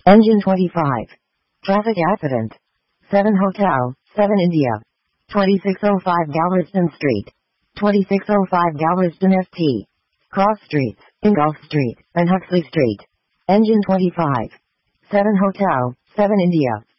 Engine 25. Traffic accident. 7 Hotel, 7 India. 2605 Galveston Street. 2605 Galveston ST. Cross Streets, Ingolf Street, and Huxley Street. Engine 25. 7 Hotel, 7 India.